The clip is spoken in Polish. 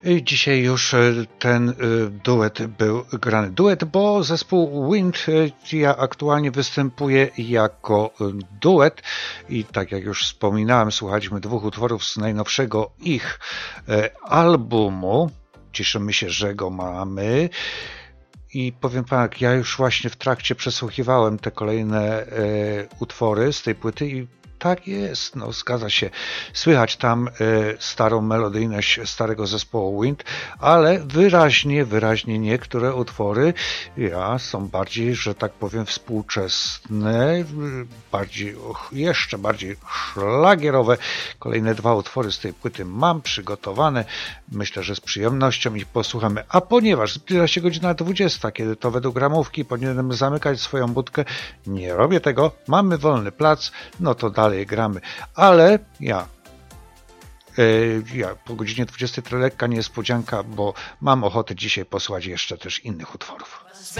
Dzisiaj już ten duet był grany. Duet, bo zespół Wind aktualnie występuje jako duet i tak jak już wspominałem, słuchaliśmy dwóch utworów z najnowszego ich albumu. Cieszymy się, że go mamy. I powiem tak, ja już właśnie w trakcie przesłuchiwałem te kolejne utwory z tej płyty i tak jest, no zgadza się. Słychać tam starą melodyjność starego zespołu Wind, ale wyraźnie niektóre utwory są bardziej, że tak powiem, współczesne, jeszcze bardziej szlagierowe. Kolejne dwa utwory z tej płyty mam przygotowane. Myślę, że z przyjemnością ich posłuchamy. A ponieważ zbliża się godzina 20, kiedy to według ramówki powinienem zamykać swoją budkę, nie robię tego, mamy wolny plac, no to dalej gramy, ale ja po godzinie 20 lekka niespodzianka, bo mam ochotę dzisiaj posłać jeszcze też innych utworów.